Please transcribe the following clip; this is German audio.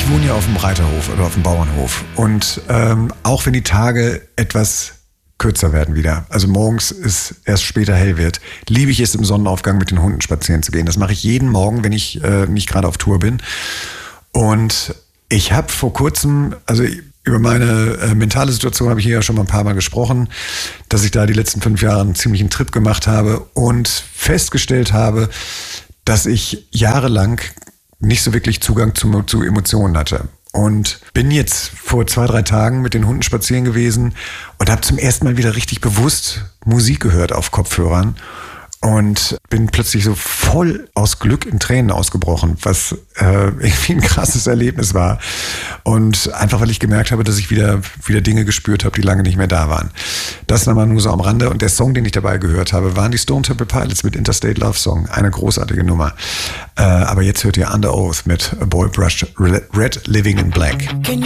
Ich wohne ja auf dem Reiterhof oder auf dem Bauernhof. Und auch wenn die Tage etwas kürzer werden wieder, also morgens es erst später hell wird, liebe ich es, im Sonnenaufgang mit den Hunden spazieren zu gehen. Das mache ich jeden Morgen, wenn ich nicht gerade auf Tour bin. Und ich habe vor kurzem, also über meine mentale Situation habe ich hier ja schon mal ein paar Mal gesprochen, dass ich da die letzten 5 Jahre einen ziemlichen Trip gemacht habe und festgestellt habe, dass ich jahrelang nicht so wirklich Zugang zu Emotionen hatte. Und bin jetzt vor 2-3 Tagen mit den Hunden spazieren gewesen und habe zum ersten Mal wieder richtig bewusst Musik gehört auf Kopfhörern. Und bin plötzlich so voll aus Glück in Tränen ausgebrochen, was irgendwie ein krasses Erlebnis war. Und einfach, weil ich gemerkt habe, dass ich wieder Dinge gespürt habe, die lange nicht mehr da waren. Das nochmal nur so am Rande. Und der Song, den ich dabei gehört habe, waren die Stone Temple Pilots mit Interstate Love Song. Eine großartige Nummer. Aber jetzt hört ihr Under Oath mit A Boy Brushed Red Living in Black.